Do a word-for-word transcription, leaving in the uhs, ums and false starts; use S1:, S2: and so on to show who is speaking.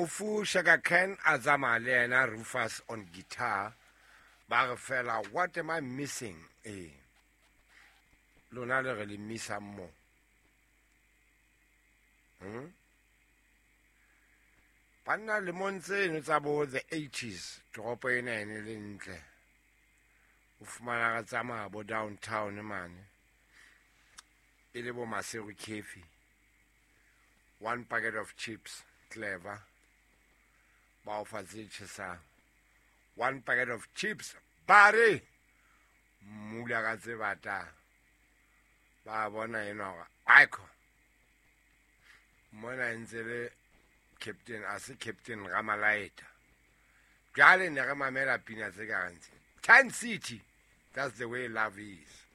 S1: Mofu Shaka Ken Azama Lena Rufus on guitar. Barfella, what am I missing? Eh. Lona really miss some more. Hmm? Panna Limonse it's about the eighties. Drop in any lintle. Ufumana Zama about downtown man. Ilebo Maseru Kefi. One packet of chips, clever. Baufazilchesa. One packet of chips, Barry. Mulagazevata. Babona, you know, Iko. Mona Inzele, Captain, as a Captain Ramalaita. Jalen Ramamera Pinazaganzi. Tan City. That's the way love is.